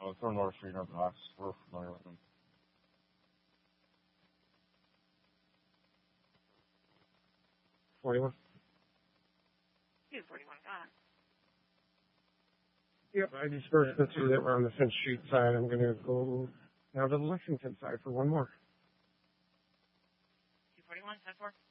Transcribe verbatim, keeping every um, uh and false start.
Oh, it's on North Street, not Knox. We're familiar with them. forty-one. two forty-one, got it. Yep, I dispersed the two that were on the Finch Street side. I'm going to go now to the Lexington side for one more. two forty-one, ten four.